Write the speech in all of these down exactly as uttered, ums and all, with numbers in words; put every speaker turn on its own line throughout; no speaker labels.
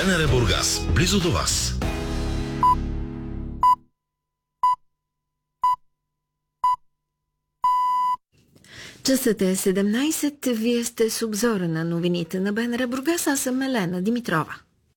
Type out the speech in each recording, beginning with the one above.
БНР Бургас, близо до вас.
Часът е седемнайсет. Вие сте с обзора на новините на БНР Бургас. Аз съм Елена Димитрова.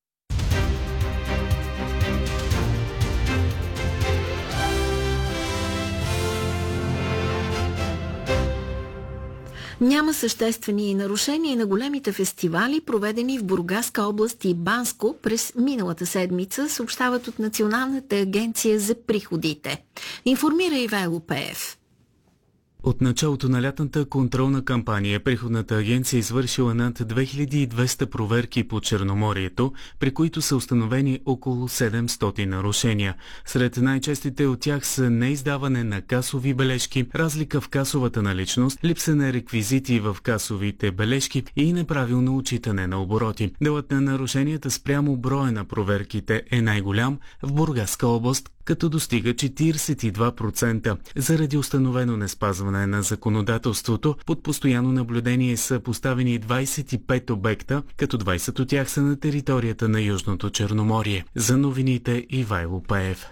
Няма съществени нарушения на големите фестивали, проведени в Бургаска област и Банско през миналата седмица, съобщават от Националната агенция за приходите. Информира Ивайло Пеев.
От началото на лятната контролна кампания приходната агенция извършила над две хиляди и двеста проверки по Черноморието, при които са установени около седемстотин нарушения. Сред най-честите от тях са неиздаване на касови бележки, разлика в касовата наличност, липса на реквизити в касовите бележки и неправилно отчитане на обороти. Делът на нарушенията спрямо броя на проверките е най-голям в Бургаска област, като достига четирийсет и два процента. Заради установено неспазване на законодателството, под постоянно наблюдение са поставени двайсет и пет обекта, като двайсет от тях са на територията на Южното Черноморие. За новините Ивайло Пеев.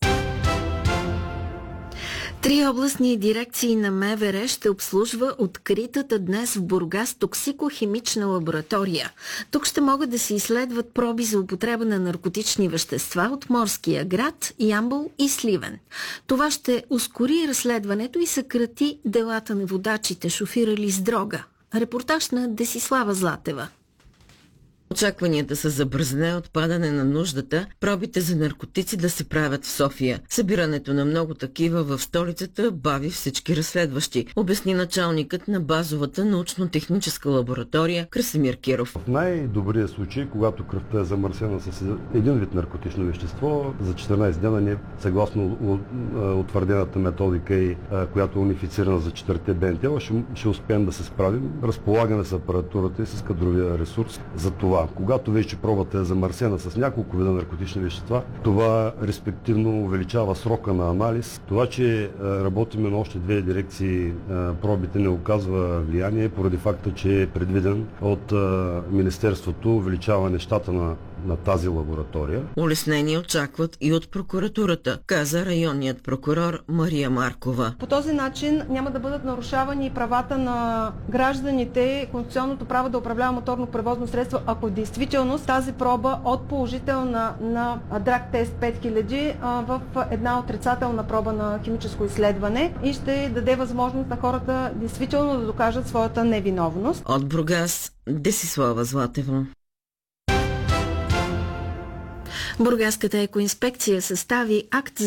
Три областни дирекции на МВР ще обслужва откритата днес в Бургас токсикохимична лаборатория. Тук ще могат да се изследват проби за употреба на наркотични вещества от морския град, Ямбол и Сливен. Това ще ускори разследването и съкрати делата на водачите, шофирали с дрога. Репортаж на Десислава Златева.
Очакванията са за бързане отпадане на нуждата пробите за наркотици да се правят в София. Събирането на много такива в столицата бави всички разследващи, обясни началникът на базовата научно-техническа лаборатория Красимир Киров.
В най-добрия случай, когато кръвта е замърсена с един вид наркотично вещество, за четиринайсет дена не съгласно утвърдената методика, и, която е унифицирана за четирите БНТ, ще, ще успеем да се справим. Разполагаме с апаратурата и с кадровия ресурс за това. Когато вече пробата е замърсена с няколко вида наркотични вещества, това респективно увеличава срока на анализ. Това, че работиме на още две дирекции, пробите не оказва влияние, поради факта, че е предвиден от Министерството увеличаване щата на на тази лаборатория.
Улеснения очакват и от прокуратурата, каза районният прокурор Мария Маркова.
По този начин няма да бъдат нарушавани правата на гражданите, конституционното право да управлява моторно превозно средство, ако действително тази проба от положителна на драг тест пет хиляди в една отрицателна проба на химическо изследване и ще даде възможност на хората действително да докажат своята невиновност.
От Бургас, Десислава Златева.
Бургаската екоинспекция състави акт